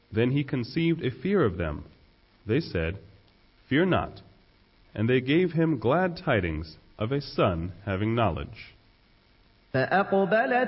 Then he conceived a fear of them. They said, "Fear not." And they gave him glad tidings of a son having knowledge. فأقبلت